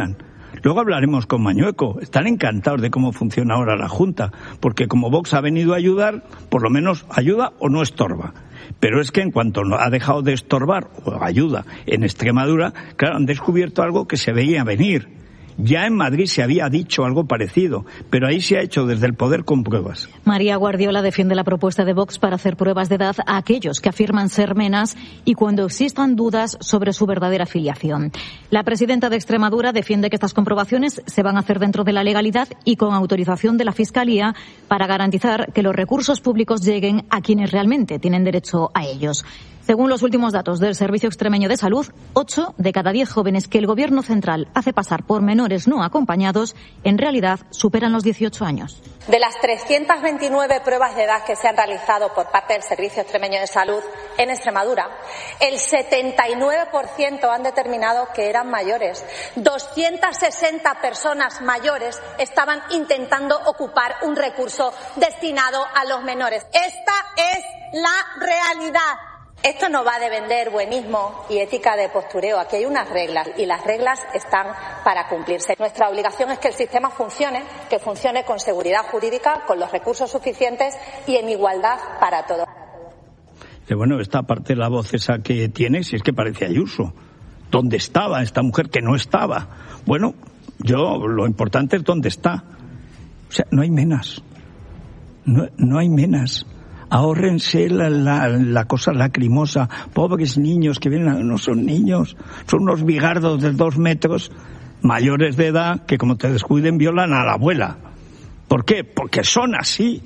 Luego hablaremos con Mañueco. Están encantados de cómo funciona ahora la Junta, porque como Vox ha venido a ayudar, por lo menos ayuda o no estorba. Pero es que en cuanto ha dejado de estorbar o ayuda en Extremadura, claro, han descubierto algo que se veía venir. Ya en Madrid se había dicho algo parecido, pero ahí se ha hecho desde el poder con pruebas. María Guardiola defiende la propuesta de Vox para hacer pruebas de edad a aquellos que afirman ser menas y cuando existan dudas sobre su verdadera filiación. La presidenta de Extremadura defiende que estas comprobaciones se van a hacer dentro de la legalidad y con autorización de la Fiscalía para garantizar que los recursos públicos lleguen a quienes realmente tienen derecho a ellos. Según los últimos datos del Servicio Extremeño de Salud, ocho de cada diez jóvenes que el Gobierno central hace pasar por menores no acompañados, en realidad superan los dieciocho años. De las trescientas veintinueve pruebas de edad que se han realizado por parte del Servicio Extremeño de Salud en Extremadura, el setenta y nueve por ciento han determinado que eran mayores. doscientas sesenta personas mayores estaban intentando ocupar un recurso destinado a los menores. Esta es la realidad. Esto no va de vender buenismo y ética de postureo. Aquí hay unas reglas y las reglas están para cumplirse. Nuestra obligación es que el sistema funcione, que funcione con seguridad jurídica, con los recursos suficientes y en igualdad para todos. Bueno, esta parte de la voz esa que tiene, si es que parece Ayuso. ¿Dónde estaba esta mujer que no estaba? Bueno, yo lo importante es dónde está. O sea, no hay menas. No, no hay menas. Ahórrense la, la, la cosa lacrimosa. Pobres niños que vienen, no son niños, son unos bigardos de dos metros, mayores de edad, que como te descuiden violan a la abuela. ¿Por qué? Porque son así.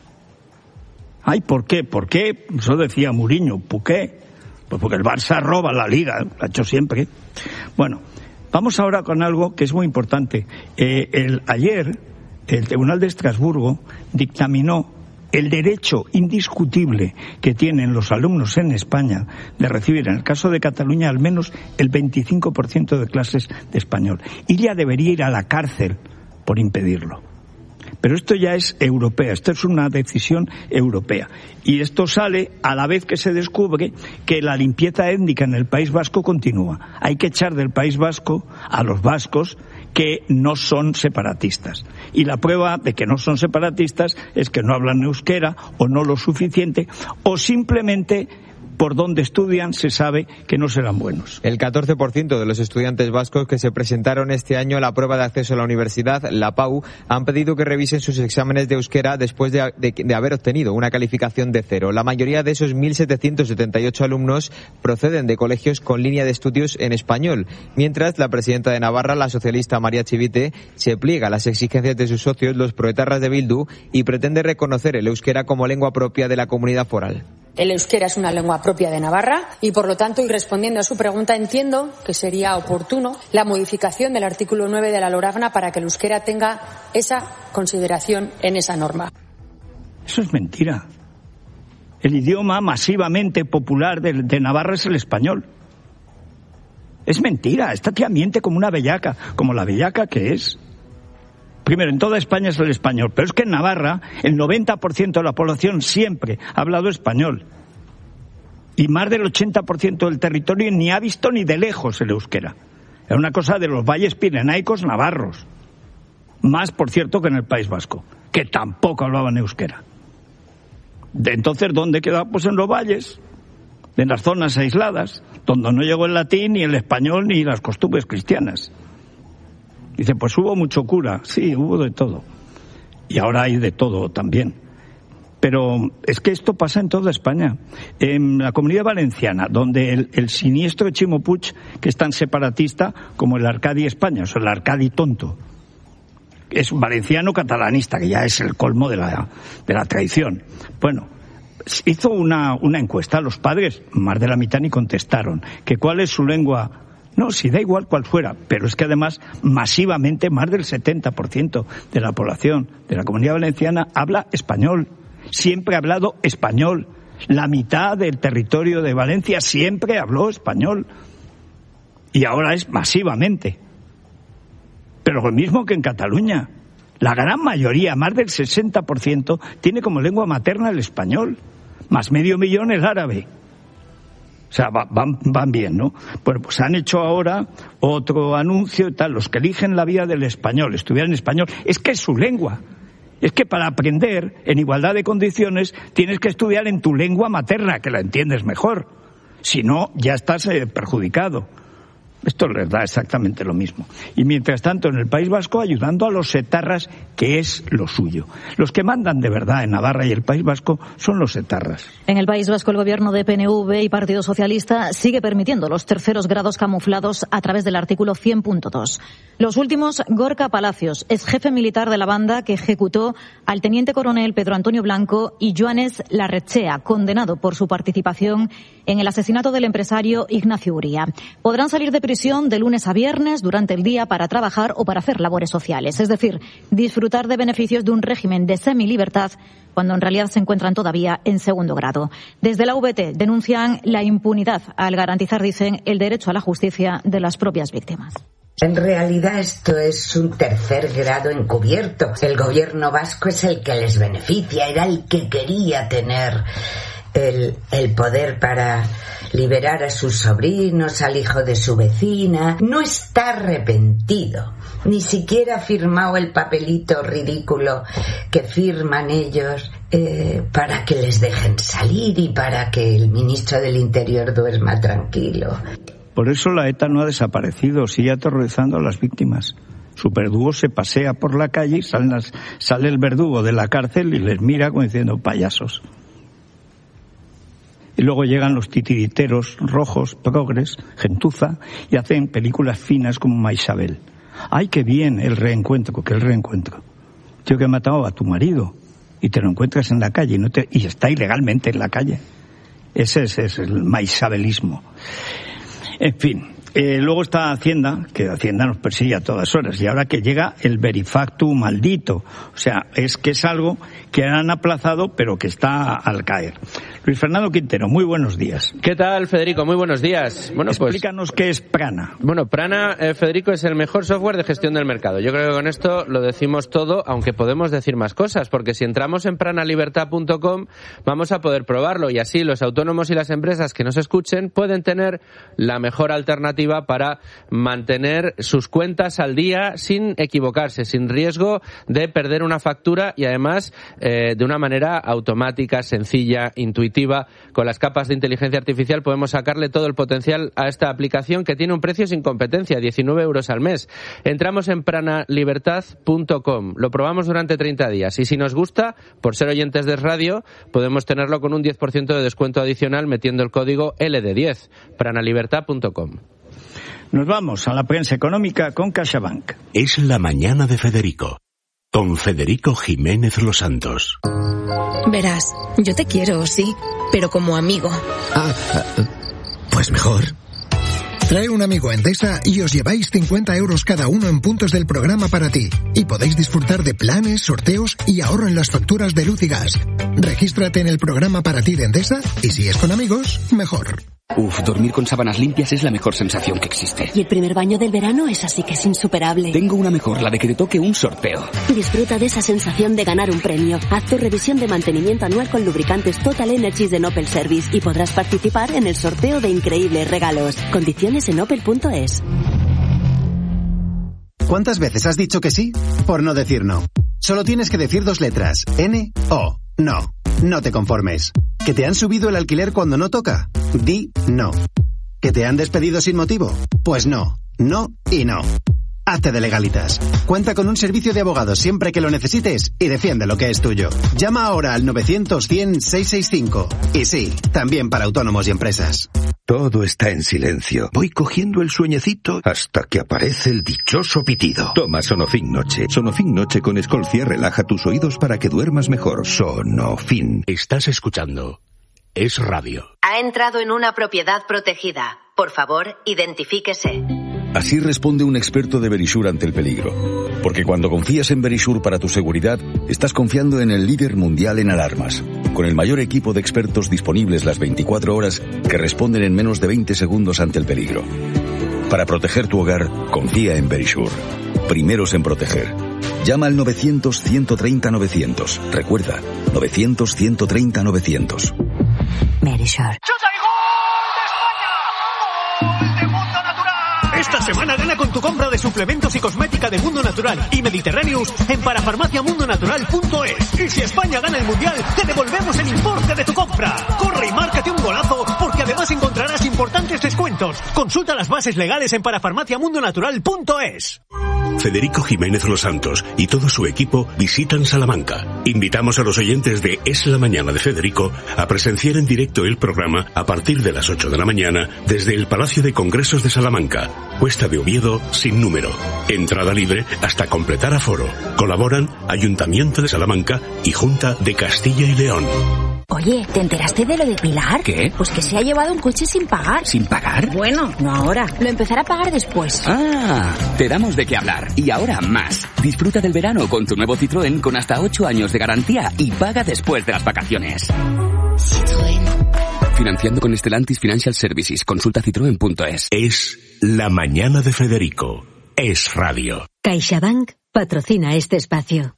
Ay, ¿por qué? ¿Por qué? Eso decía Mourinho. ¿Por qué? Pues porque el Barça roba la Liga, lo ha hecho siempre. Bueno, vamos ahora con algo que es muy importante. Eh, el, ayer, el Tribunal de Estrasburgo dictaminó el derecho indiscutible que tienen los alumnos en España de recibir, en el caso de Cataluña, al menos el veinticinco por ciento de clases de español. Y ya debería ir a la cárcel por impedirlo. Pero esto ya es europea, esto es una decisión europea. Y esto sale a la vez que se descubre que la limpieza étnica en el País Vasco continúa. Hay que echar del País Vasco a los vascos que no son separatistas. Y la prueba de que no son separatistas es que no hablan euskera o no lo suficiente o simplemente por donde estudian se sabe que no serán buenos. El catorce por ciento de los estudiantes vascos que se presentaron este año a la prueba de acceso a la universidad, la P A U, han pedido que revisen sus exámenes de euskera después de, de, de haber obtenido una calificación de cero. La mayoría de esos mil setecientos setenta y ocho alumnos proceden de colegios con línea de estudios en español, mientras la presidenta de Navarra, la socialista María Chivite, se pliega a las exigencias de sus socios, los proetarras de Bildu, y pretende reconocer el euskera como lengua propia de la comunidad foral. El euskera es una lengua propia de Navarra y, por lo tanto, y respondiendo a su pregunta, entiendo que sería oportuno la modificación del artículo nueve de la Loragna para que el euskera tenga esa consideración en esa norma. Eso es mentira. El idioma masivamente popular de, de Navarra es el español. Es mentira. Esta tía miente como una bellaca, como la bellaca que es. Primero, en toda España es el español, pero es que en Navarra el noventa por ciento de la población siempre ha hablado español. Y más del ochenta por ciento del territorio ni ha visto ni de lejos el euskera. Es una cosa de los valles pirenaicos navarros. Más, por cierto, que en el País Vasco, que tampoco hablaban euskera. De entonces, ¿dónde queda? Pues en los valles, en las zonas aisladas, donde no llegó el latín, ni el español, ni las costumbres cristianas. Dice, pues hubo mucho cura. Sí, hubo de todo. Y ahora hay de todo también. Pero es que esto pasa en toda España. En la Comunidad Valenciana, donde el, el siniestro Chimo Puig, que es tan separatista como el Arcadi España, o sea, el Arcadi tonto, es un valenciano catalanista, que ya es el colmo de la, de la traición. Bueno, hizo una, una encuesta a los padres, más de la mitad ni contestaron, que cuál es su lengua. No, si da igual cual fuera, pero es que además masivamente más del setenta por ciento de la población de la Comunidad Valenciana habla español, siempre ha hablado español, la mitad del territorio de Valencia siempre habló español y ahora es masivamente. Pero lo mismo que en Cataluña, la gran mayoría, más del sesenta por ciento, tiene como lengua materna el español, más medio millón el árabe. O sea, va, van, van bien, ¿no? Bueno, pues han hecho ahora otro anuncio y tal. Los que eligen la vía del español, estudiar en español, es que es su lengua. Es que para aprender en igualdad de condiciones tienes que estudiar en tu lengua materna, que la entiendes mejor. Si no, ya estás eh, perjudicado. Esto les da exactamente lo mismo. Y mientras tanto, en el País Vasco, ayudando a los etarras, que es lo suyo. Los que mandan de verdad en Navarra y el País Vasco son los etarras. En el País Vasco, el gobierno de P N V y Partido Socialista sigue permitiendo los terceros grados camuflados a través del artículo cien punto dos. Los últimos, Gorka Palacios, ex jefe militar de la banda que ejecutó al teniente coronel Pedro Antonio Blanco, y Joanes Larrechea, condenado por su participación en el asesinato del empresario Ignacio Uría. Podrán salir de prisión de lunes a viernes durante el día para trabajar o para hacer labores sociales, es decir, disfrutar de beneficios de un régimen de semilibertad cuando en realidad se encuentran todavía en segundo grado. Desde la V T denuncian la impunidad al garantizar, dicen, el derecho a la justicia de las propias víctimas. En realidad esto es un tercer grado encubierto. El gobierno vasco es el que les beneficia, era el que quería tener el, el poder para liberar a sus sobrinos, al hijo de su vecina. No está arrepentido, ni siquiera ha firmado el papelito ridículo que firman ellos eh, para que les dejen salir y para que el ministro del Interior duerma tranquilo. Por eso la ETA no ha desaparecido, sigue aterrorizando a las víctimas. Su verdugo se pasea por la calle y sale, las, sale el verdugo de la cárcel y les mira como diciendo payasos. Y luego llegan los titiriteros rojos, progres, gentuza, y hacen películas finas como Maisabel. ¡Ay, qué bien el reencuentro! ¿Qué el reencuentro? Tío, que ha matado a tu marido y te lo encuentras en la calle y, no te, y está ilegalmente en la calle. Ese es, es el maisabelismo. En fin, eh, luego está Hacienda, que Hacienda nos persigue a todas horas, y ahora que llega el verifactu maldito. O sea, es que es algo que han aplazado, pero que está al caer. Luis Fernando Quintero, muy buenos días. ¿Qué tal, Federico? Muy buenos días. Bueno, Explícanos pues, qué es Prana. Bueno, Prana, eh, Federico, es el mejor software de gestión del mercado. Yo creo que con esto lo decimos todo, aunque podemos decir más cosas, porque si entramos en pranalibertad punto com vamos a poder probarlo, y así los autónomos y las empresas que nos escuchen pueden tener la mejor alternativa para mantener sus cuentas al día sin equivocarse, sin riesgo de perder una factura, y además eh, de una manera automática, sencilla, intuitiva. Con las capas de inteligencia artificial podemos sacarle todo el potencial a esta aplicación, que tiene un precio sin competencia, diecinueve euros al mes. Entramos en pranalibertad punto com, lo probamos durante treinta días, y si nos gusta, por ser oyentes de radio, podemos tenerlo con un diez por ciento de descuento adicional metiendo el código L D diez, pranalibertad punto com. Nos vamos a la prensa económica con CaixaBank. Es la mañana de Federico, con Federico Jiménez Los Santos. Verás, yo te quiero, sí, pero como amigo. Ah, pues mejor. Trae un amigo a Endesa y os lleváis cincuenta euros cada uno en puntos del programa para ti. Y podéis disfrutar de planes, sorteos y ahorro en las facturas de luz y gas. Regístrate en el programa para ti de Endesa y si es con amigos, mejor. Uf, dormir con sábanas limpias es la mejor sensación que existe. Y el primer baño del verano es así que es insuperable. Tengo una mejor, la de que te toque un sorteo. Disfruta de esa sensación de ganar un premio. Haz tu revisión de mantenimiento anual con lubricantes Total Energies de Opel Service y podrás participar en el sorteo de increíbles regalos. Condiciones en opel punto es. ¿Cuántas veces has dicho que sí por no decir no? Solo tienes que decir dos letras. N O. No. No te conformes. ¿Que te han subido el alquiler cuando no toca? Di no. ¿Que te han despedido sin motivo? Pues no. No y no. Hazte de Legalitas. Cuenta con un servicio de abogados siempre que lo necesites y defiende lo que es tuyo. Llama ahora al novecientos cien seiscientos sesenta y cinco. Y sí, también para autónomos y empresas. Todo está en silencio. Voy cogiendo el sueñecito hasta que aparece el dichoso pitido. Toma Sonofin Noche. Sonofin Noche con Escolcia relaja tus oídos para que duermas mejor. Sonofin. Estás escuchando Es Radio. Ha entrado en una propiedad protegida. Por favor, identifíquese. Así responde un experto de Verisure ante el peligro. Porque cuando confías en Verisure para tu seguridad, estás confiando en el líder mundial en alarmas, con el mayor equipo de expertos disponibles las veinticuatro horas que responden en menos de veinte segundos ante el peligro. Para proteger tu hogar, confía en Verisure. Primeros en proteger. Llama al novecientos ciento treinta novecientos. Recuerda, novecientos ciento treinta novecientos. Verisure. Esta semana gana con tu compra de suplementos y cosmética de Mundo Natural y Mediterráneos en parafarmacia mundo natural punto es. Y si España gana el Mundial, te devolvemos el importe de tu compra. Corre y márcate un golazo, porque además encontrarás importantes descuentos. Consulta las bases legales en parafarmacia mundo natural punto es. Federico Jiménez Los Santos y todo su equipo visitan Salamanca. Invitamos a los oyentes de Es la Mañana de Federico a presenciar en directo el programa a partir de las ocho de la mañana desde el Palacio de Congresos de Salamanca, Cuesta de Oviedo sin número. Entrada libre hasta completar aforo. Colaboran Ayuntamiento de Salamanca y Junta de Castilla y León. Oye, ¿te enteraste de lo de Pilar? ¿Qué? Pues que se ha llevado un coche sin pagar. ¿Sin pagar? Bueno, no ahora. Lo empezará a pagar después. Ah, te damos de qué hablar. Y ahora más. Disfruta del verano con tu nuevo Citroën con hasta ocho años de garantía y paga después de las vacaciones. Citroën. Financiando con Stellantis Financial Services. Consulta citroen punto es. Es La Mañana de Federico. Es radio. CaixaBank patrocina este espacio.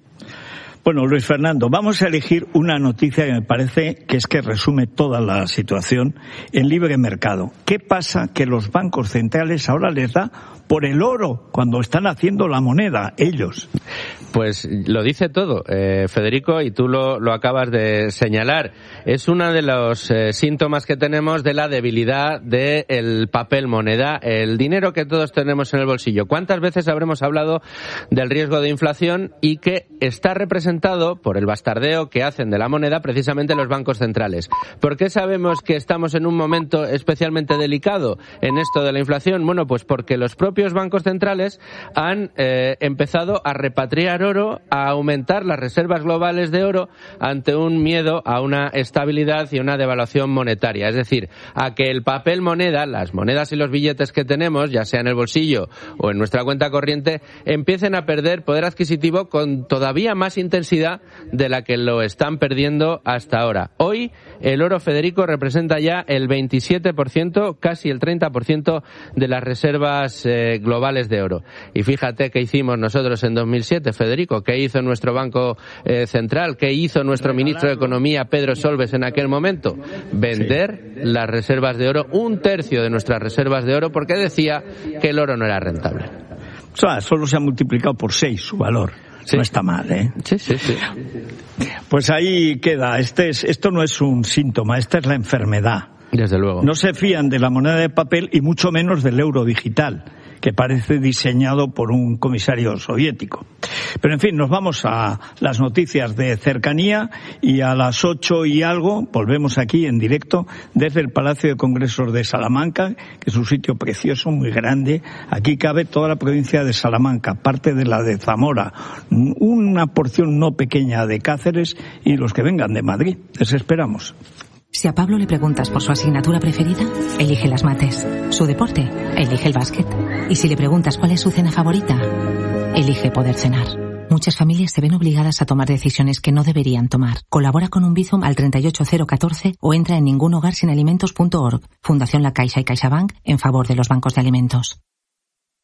Bueno, Luis Fernando, vamos a elegir una noticia que me parece que es que resume toda la situación en libre mercado. ¿Qué pasa? Que los bancos centrales ahora les da por el oro cuando están haciendo la moneda, ellos. Pues lo dice todo, eh, Federico, y tú lo, lo acabas de señalar. Es uno de los eh, síntomas que tenemos de la debilidad del papel moneda, el dinero que todos tenemos en el bolsillo. ¿Cuántas veces habremos hablado del riesgo de inflación y que está representado por el bastardeo que hacen de la moneda precisamente los bancos centrales? ¿Por qué sabemos que estamos en un momento especialmente delicado en esto de la inflación? Bueno, pues porque los propios bancos centrales han eh, empezado a repatriar oro, a aumentar las reservas globales de oro ante un miedo a una estabilidad y una devaluación monetaria. Es decir, a que el papel moneda, las monedas y los billetes que tenemos, ya sea en el bolsillo o en nuestra cuenta corriente, empiecen a perder poder adquisitivo con todavía más intensidad de la que lo están perdiendo hasta ahora. Hoy el oro, Federico, representa ya el veintisiete por ciento, casi el treinta por ciento de las reservas eh, globales de oro. Y fíjate qué hicimos nosotros en dos mil siete, Federico, qué hizo nuestro Banco eh, Central, qué hizo nuestro ministro de Economía, Pedro Solbes, en aquel momento. Vender sí. las reservas de oro, un tercio de nuestras reservas de oro, porque decía que el oro no era rentable. O sea, solo se ha multiplicado por seis su valor. Sí. No está mal, ¿eh? Sí, sí, sí. Pues ahí queda. Este es, esto no es un síntoma, esta es la enfermedad. Desde luego. No se fían de la moneda de papel y mucho menos del euro digital, que parece diseñado por un comisario soviético. Pero en fin, nos vamos a las noticias de cercanía y a las ocho y algo volvemos aquí en directo desde el Palacio de Congresos de Salamanca, que es un sitio precioso, muy grande. Aquí cabe toda la provincia de Salamanca, parte de la de Zamora, una porción no pequeña de Cáceres y los que vengan de Madrid. Les esperamos. Si a Pablo le preguntas por su asignatura preferida, elige las mates. Su deporte, elige el básquet. Y si le preguntas cuál es su cena favorita, elige poder cenar. Muchas familias se ven obligadas a tomar decisiones que no deberían tomar. Colabora con un Bizum al treinta y ocho cero catorce o entra en ningunhogarsinalimentos punto org. Fundación La Caixa y CaixaBank en favor de los bancos de alimentos.